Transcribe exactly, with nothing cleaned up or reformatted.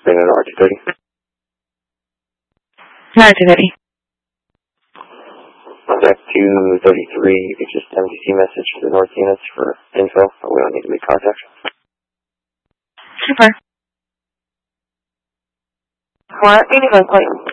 bring in R two thirty. R two thirty. Contact two thirty-three, you could just M D C message to the north units for info, but we don't need to make contact. Super. What? eighty-five point